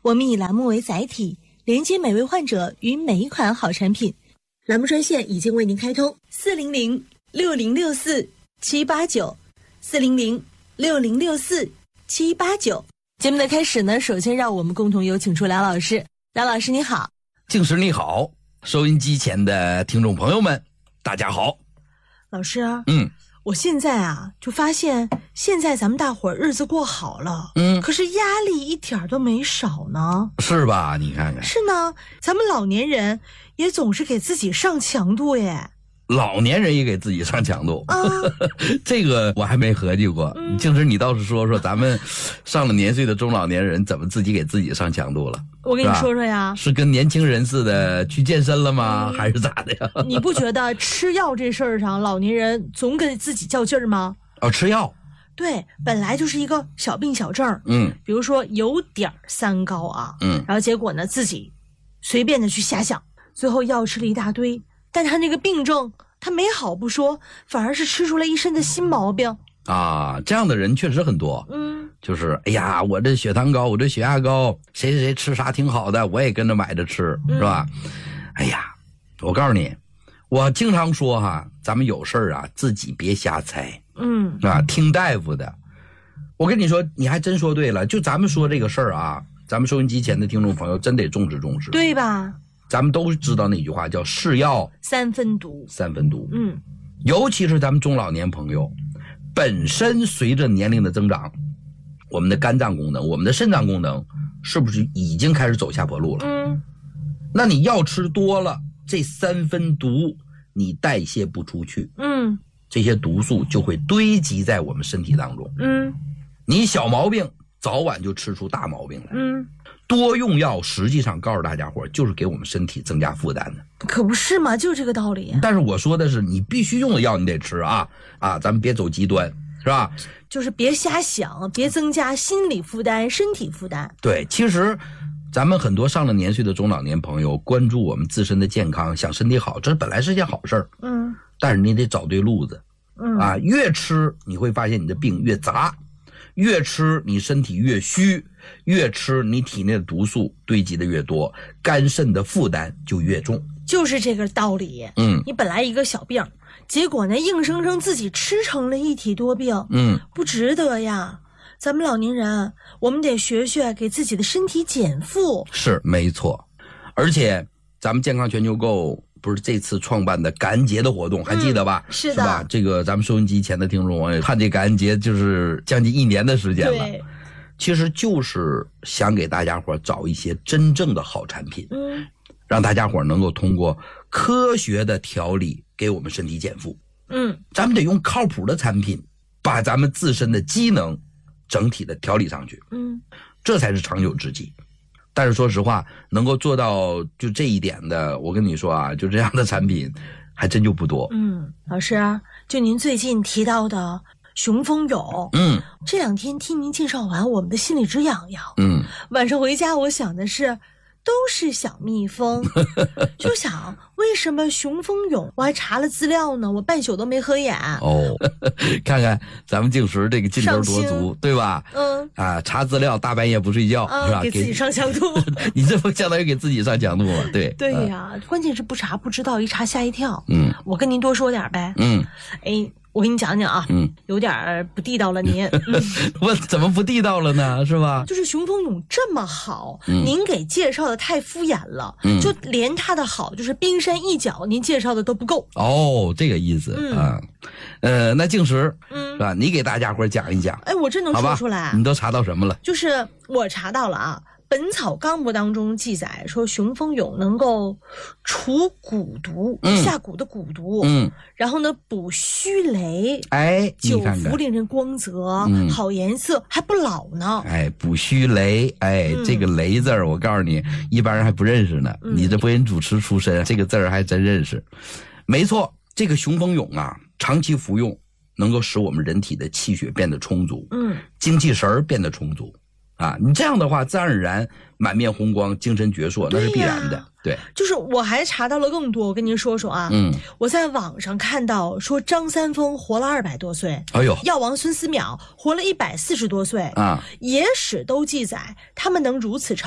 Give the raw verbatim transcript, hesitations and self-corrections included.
我们以栏目为载体，连接每位患者与每一款好产品。栏目专线已经为您开通：四零零六零六四七八九，四零零六零六四七八九。节目的开始呢，首先让我们共同有请出梁老师。梁老师你好。 静时你好，收音机前的听众朋友们，大家好。 老师， 嗯， 我现在啊，就发现现在咱们大伙儿日子过好了， 嗯， 可是压力一点都没少呢， 是吧？你看看， 是呢，咱们老年人也总是给自己上强度耶。 老年人也给自己上强度啊， 这个我还没合计过。嗯，静时你倒是说说，咱们上了年岁的中老年人怎么自己给自己上强度了？ 我跟你说说呀， 是跟年轻人似的去健身了吗？嗯，还是咋的呀？ 你不觉得吃药这事儿上，老年人总给自己较劲儿吗？ 哦，吃药。 对，本来就是一个小病小症， 嗯， 比如说有点三高啊， 嗯， 然后结果呢自己随便的去瞎想，最后药吃了一大堆，但他那个病症他没好不说，反而是吃出来一身的新毛病啊。这样的人确实很多， 嗯， 就是哎呀，我这血糖高，我这血压高，谁谁谁吃啥挺好的，我也跟着买着吃， 嗯， 是吧？哎呀，我告诉你，我经常说哈，咱们有事儿啊，自己别瞎猜， 嗯， 啊，听大夫的。我跟你说，你还真说对了，就咱们说这个事儿啊，咱们收音机前的听众朋友真得重视重视， 对吧？ 咱们都知道那句话叫是药三分毒， 三分毒。 嗯， 尤其是咱们中老年朋友，本身随着年龄的增长，我们的肝脏功能、我们的肾脏功能，是不是已经开始走下坡路了？ 嗯， 那你药吃多了，这三分毒你代谢不出去， 嗯， 这些毒素就会堆积在我们身体当中， 嗯， 你小毛病早晚就吃出大毛病来， 嗯。 多用药实际上告诉大家伙，就是给我们身体增加负担的， 可不是嘛，就这个道理。 但是我说的是，你必须用的药你得吃啊啊，咱们别走极端，是吧？ 就是别瞎想，别增加心理负担、身体负担。对， 其实咱们很多上了年岁的中老年朋友关注我们自身的健康，想身体好，这本来是件好事儿， 嗯， 但是你得找对路子， 嗯啊，越吃你会发现你的病越杂。越吃你身体越虚，越吃你体内的毒素堆积的越多，肝肾的负担就越重， 就是这个道理。 嗯， 你本来一个小病，结果呢硬生生自己吃成了一体多病， 嗯， 不值得呀。咱们老年人，我们得学学给自己的身体减负。 是没错，而且咱们健康全球购不是这次创办的感恩节的活动，还记得吧？ 嗯、是的， 是吧？这个咱们收音机前的听众朋友，看这感恩节就是将近一年的时间了。 对， 其实就是想给大家伙找一些真正的好产品， 嗯， 让大家伙能够通过科学的调理给我们身体减负。 嗯， 咱们得用靠谱的产品，把咱们自身的机能整体的调理上去。 嗯，这才是长久之计。但是说实话，能够做到就这一点的，我跟你说啊，就这样的产品还真就不多。 嗯，老师，就您最近提到的雄风勇， 嗯， 这两天听您介绍完，我们的心里直痒痒。 嗯， 晚上回家我想的是，都是小蜜蜂，就想为什么雄风勇？我还查了资料呢，我半宿都没合眼。 哦，看看咱们静时这个劲头多足，对吧？ 嗯， 啊，查资料大半夜不睡觉， 啊、 是吧？ 给自己上强度。 你这不相当于给自己上强度吗？对。 对呀、啊，关键是不查不知道，一查吓一跳。 嗯， 我跟您多说点呗。 嗯， 哎。我给你讲讲啊， 嗯， 有点不地道了您。嗯、 我怎么不地道了呢？是吧？ 就是雄风勇这么好， 嗯、 您给介绍的太敷衍了， 嗯， 就连他的好，就是冰山一角，您介绍的都不够。 哦，这个意思、嗯、啊。呃，那静时， 嗯， 是吧？你给大家伙讲一讲。 哎，我真能说出来。 你都查到什么了？ 就是我查到了啊。《本草纲目》当中记载说，雄风勇能够除蛊毒， 嗯、 下蛊的蛊毒， 嗯， 然后呢补虚雷， 哎， 久看看服令人光泽， 嗯、 好颜色，还不老呢。 哎，补虚雷，哎，嗯、这个雷字儿，我告诉你，一般人还不认识呢。嗯、你这播音主持出身，这个字儿还真认识。没错，这个雄风勇啊，长期服用能够使我们人体的气血变得充足， 嗯， 精气神儿变得充足。啊，你这样的话，自然而然满面红光，精神矍铄，那是必然的。对， 就是我还查到了更多，我跟您说说啊。 嗯， 我在网上看到说张三丰活了二百多岁， 哎呦， 药王孙思邈活了一百四十多岁啊， 野史都记载他们能如此长。